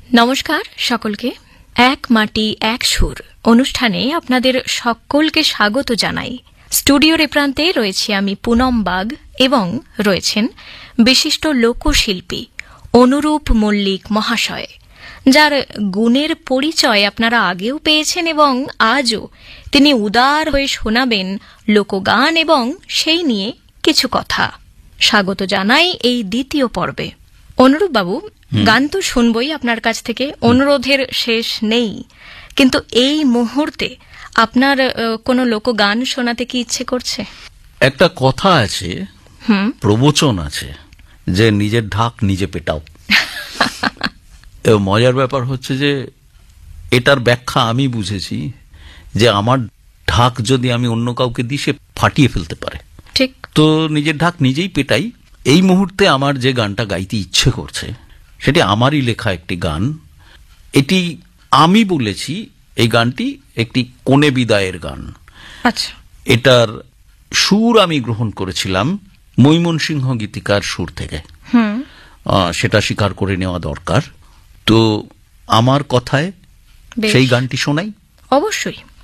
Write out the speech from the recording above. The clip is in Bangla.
নমস্কার সকলকে। এক মাটি এক সুর অনুষ্ঠানে আপনাদের সকলকে স্বাগত জানাই। স্টুডিওর এ প্রান্তে রয়েছি আমি পুনম বাগ এবং রয়েছেন বিশিষ্ট লোকশিল্পী অনুরূপ মল্লিক মহাশয়, যার গুণের পরিচয় আপনারা আগেও পেয়েছেন এবং আজও তিনি উদার হয়ে শোনাবেন লোকগান এবং সেই নিয়ে কিছু কথা। স্বাগত জানাই এই দ্বিতীয় পর্বে। অনুরূপ বাবু, গান তো শুনবই আপনার কাছ থেকে, অনুরোধের শেষ নেই, কিন্তু এই মুহূর্তে আপনার কোনো লোকগান শোনাতে কি ইচ্ছে করছে? একটা কথা আছে, প্রবচন আছে যে নিজের ঢাক নিজে পেটাও। মজার ব্যাপার হচ্ছে যে এটার ব্যাখ্যা আমি বুঝেছি যে আমার ঢাক যদি আমি অন্য কাউকে দিই সে ফাটিয়ে ফেলতে পারে। ঠিক তো নিজের ঢাক নিজেই পেটাই। এই মুহূর্তে আমার যে গানটা গাইতে ইচ্ছে করছে সেটি আমারই লেখা একটি গান। এটি আমি বলেছি, এই গানটি একটি কোণে বিদায়ের গান। আচ্ছা। এটার সুর আমি গ্রহণ করেছিলাম মৈমনসিংহ গীতিকার সুর থেকে, সেটা স্বীকার করে নেওয়া দরকার। তো আমার কথায় সেই গানটি শোনাই। অবশ্যই।